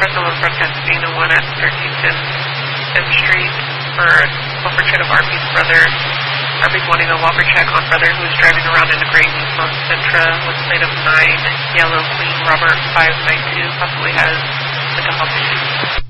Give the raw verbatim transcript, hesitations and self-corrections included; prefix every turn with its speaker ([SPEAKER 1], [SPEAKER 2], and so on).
[SPEAKER 1] Someone from Pasadena, one at thirteenth and M Street for a bumper check of R P's brother. R P's wanting a Whopper check on brother who is driving around in a gray Nissan Sentra with plate of nine, yellow, clean, Robert five nine two, possibly has mental health issues.